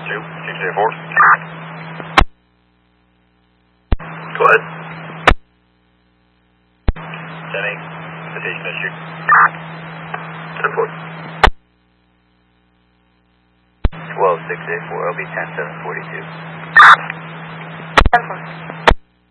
2, 684. Go ahead. 10-8, invitation issued. 10-4. 12-684, LB 10-742. 10-4.